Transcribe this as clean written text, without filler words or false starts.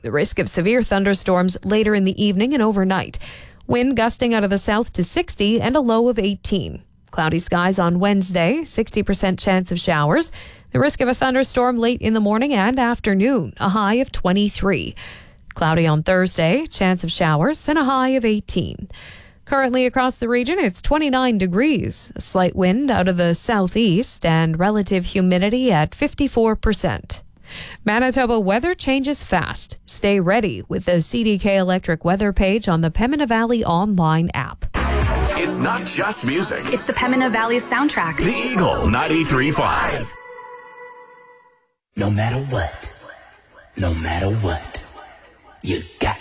The risk of severe thunderstorms later in the evening and overnight. Wind gusting out of the south to 60 and a low of 18. Cloudy skies on Wednesday, 60% chance of showers. The risk of a thunderstorm late in the morning and afternoon, a high of 23. Cloudy on Thursday, chance of showers and a high of 18. Currently across the region, it's 29 degrees, a slight wind out of the southeast and relative humidity at 54%. Manitoba weather changes fast. Stay ready with the CDK Electric weather page on the Pembina Valley online app. It's not just music. It's the Pembina Valley soundtrack. The Eagle 93.5. No matter what, you got